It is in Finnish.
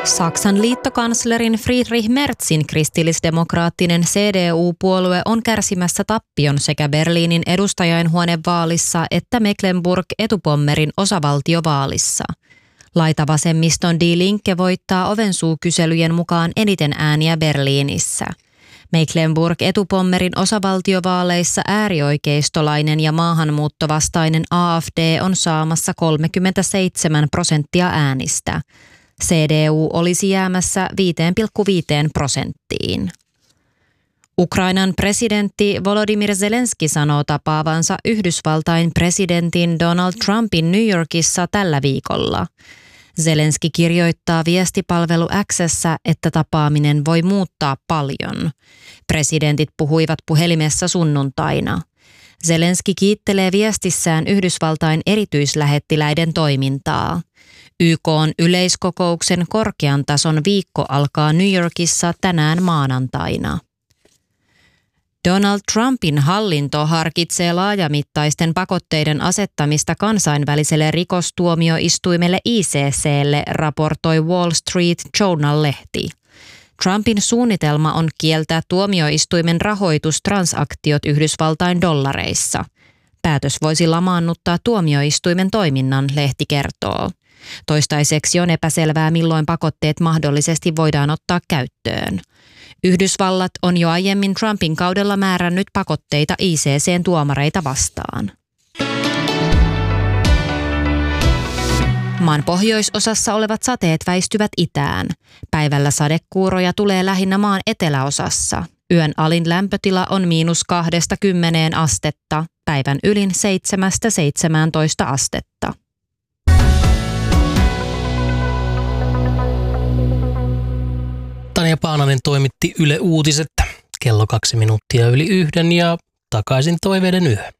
Saksan liittokanslerin Friedrich Merzin kristillisdemokraattinen CDU-puolue on kärsimässä tappion sekä Berliinin edustajainhuonevaalissa että Mecklenburg-Etupommerin osavaltiovaalissa. Laitavasemmiston Die Linke voittaa Ovensuu-kyselyjen mukaan eniten ääniä Berliinissä. Mecklenburg-Etupommerin osavaltiovaaleissa äärioikeistolainen ja maahanmuuttovastainen AfD on saamassa 37% äänistä. CDU olisi jäämässä 5,5%. Ukrainan presidentti Volodymyr Zelenski sanoo tapaavansa Yhdysvaltain presidentin Donald Trumpin New Yorkissa tällä viikolla. Zelenski kirjoittaa viestipalvelu X:ssä, että tapaaminen voi muuttaa paljon. Presidentit puhuivat puhelimessa sunnuntaina. Zelenski kiittelee viestissään Yhdysvaltain erityislähettiläiden toimintaa. YK:n yleiskokouksen korkean tason viikko alkaa New Yorkissa tänään maanantaina. Donald Trumpin hallinto harkitsee laajamittaisten pakotteiden asettamista kansainväliselle rikostuomioistuimelle ICC:lle, raportoi Wall Street Journal-lehti. Trumpin suunnitelma on kieltää tuomioistuimen rahoitustransaktiot Yhdysvaltain dollareissa. Päätös voisi lamaannuttaa tuomioistuimen toiminnan, lehti kertoo. Toistaiseksi on epäselvää, milloin pakotteet mahdollisesti voidaan ottaa käyttöön. Yhdysvallat on jo aiemmin Trumpin kaudella määrännyt pakotteita ICC:n tuomareita vastaan. Maan pohjoisosassa olevat sateet väistyvät itään. Päivällä sadekuuroja tulee lähinnä maan eteläosassa. Yön alin lämpötila on -20 astetta, päivän ylin 7-17 astetta. Tanja Paananen toimitti Yle Uutiset kello 2 minuuttia yli 1 ja takaisin toiveiden yö.